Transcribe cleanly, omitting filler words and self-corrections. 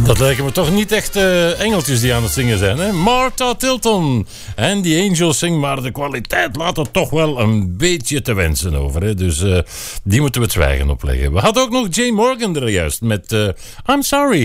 Dat lijken me toch niet echt engeltjes die aan het zingen zijn, hè? Martha Tilton en The Angels Sing, maar de kwaliteit laat er toch wel een beetje te wensen over, hè? Dus die moeten we het zwijgen opleggen. We hadden ook nog Jay Morgan er juist met I'm Sorry.